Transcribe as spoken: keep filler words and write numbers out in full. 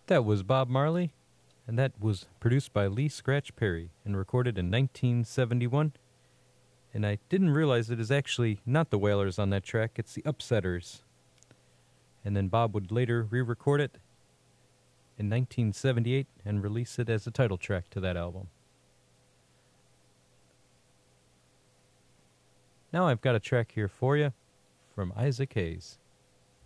That was Bob Marley, and that was produced by Lee Scratch Perry and recorded in nineteen seventy-one. And I didn't realize it is actually not the Wailers on that track, it's the Upsetters. And then Bob would later re-record it in nineteen seventy-eight and release it as a title track to that album. Now I've got a track here for you from Isaac Hayes.